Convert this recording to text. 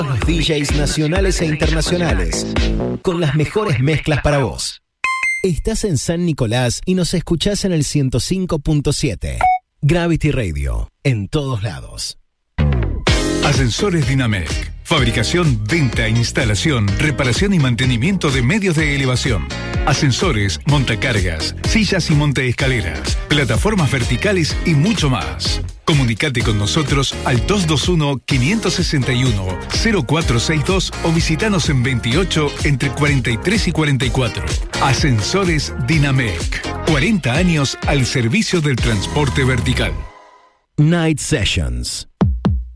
Los DJs nacionales e internacionales con las mejores mezclas para vos. Estás en San Nicolás y nos escuchás en el 105.7. Gravity Radio, en todos lados. Ascensores Dinamec. Fabricación, venta, instalación, reparación y mantenimiento de medios de elevación. Ascensores, montacargas, sillas y montaescaleras, plataformas verticales y mucho más. Comunicate con nosotros al 221-561-0462 o visitanos en 28 entre 43 y 44. Ascensores Dinamec. 40 años al servicio del transporte vertical. Night Sessions.